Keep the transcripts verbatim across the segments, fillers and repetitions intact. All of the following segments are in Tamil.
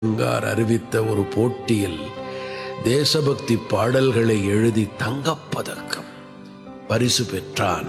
அங்கார் அறிவித்த ஒரு போட்டியில் தேசபக்தி பாடல்களை எழுதி தங்கப்பதக்கம் பரிசு பெற்றான்.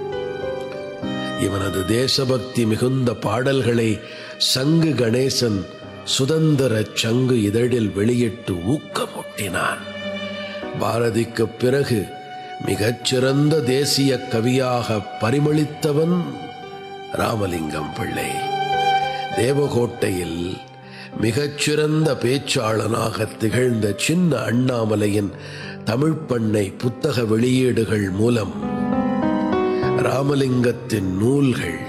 இவனது தேசபக்தி மிகுந்த பாடல்களை சங்கு கணேசன் சுதந்திர சங்கு இதழில் வெளியிட்டு ஊக்கமூட்டினான். பாரதிக்கு பிறகு மிகச்சிறந்த தேசிய கவியாக பரிமளித்தவன் ராமலிங்கம் பிள்ளை. தேவகோட்டையில் மிகச்சிறந்த பேச்சாளனாக திகழ்ந்த சின்ன அண்ணாமலையின் தமிழ் பண்ணை புத்தக வெளியீடுகள் மூலம் ராமலிங்கத்தின் நூல்கள்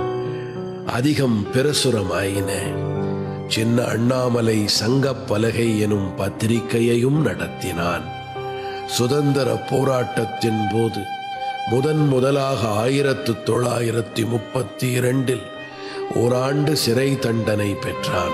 அதிகம் பிரசுரமாயின. சின்ன அண்ணாமலை சங்கப் பலகை எனும் பத்திரிகையையும் நடத்தினான். சுதந்திர போராட்டத்தின் போது முதன் முதலாக ஆயிரத்து தொள்ளாயிரத்தி முப்பத்தி இரண்டில் ஓராண்டு சிறை தண்டனை பெற்றான்.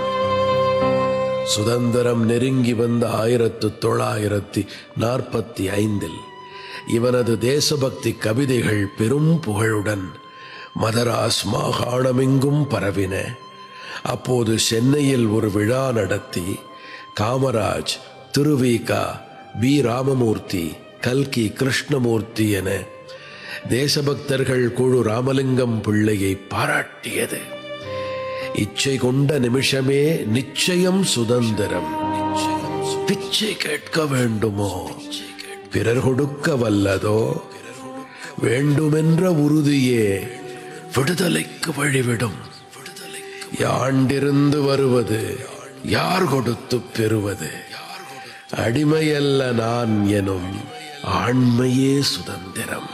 சுதந்திரம் நெருங்கி வந்த ஆயிரத்து தொள்ளாயிரத்தி நாற்பத்தி ஐந்தில் இவனது தேசபக்தி கவிதைகள் பெரும் புகழுடன் மதராஸ் மாகாணமெங்கும் பரவின. அப்போது சென்னையில் ஒரு விழா நடத்தி காமராஜ், திருவிகா, பி ராமமூர்த்தி, கல்கி கிருஷ்ணமூர்த்தி என தேசபக்தர்கள் குழு ராமலிங்கம் பிள்ளையை பாராட்டியது. இச்சை கொண்ட நிமிஷமே நிச்சயம் சுதந்திரம். பிச்சை கேட்க வேண்டுமோ, பிறர் கொடுக்க வல்லதோ, வேண்டுமென்ற உறுதியே விடுதலைக்கு வழிவிடும். யாண்டிருந்து வருவது யார் கொடுத்து பெறுவது, அடிமையல்ல நான் எனும் ஆண்மையே சுதந்திரம்.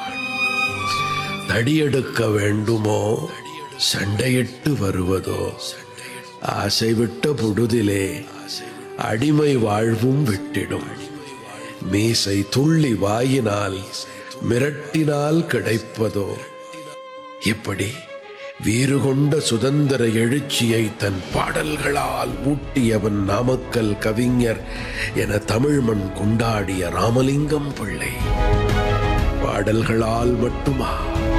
தடியெடுக்க வேண்டுமோ, சண்டையிட்டு வருவதோ, ஆசை விட்ட பொழுதிலே அடிமை வாழ்வும் விட்டிடும். மீசை துள்ளி வாயினால் மிரட்டினால் கிடைப்பதோ. இப்படி வீறு கொண்ட சுதந்திர எழுச்சியை தன் பாடல்களால் ஊட்டியவன் நாமக்கல் கவிஞர் என தமிழ் மண் கொண்டாடிய ராமலிங்கம் பிள்ளை. பாடல்களால் மட்டுமா,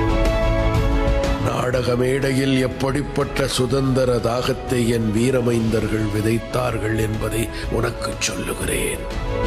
நாடக மேடையில் எப்படிப்பட்ட சுதந்திர தாகத்தை என் வீரமைந்தர்கள் விதைத்தார்கள் என்பதை உனக்கு சொல்லுகிறேன்.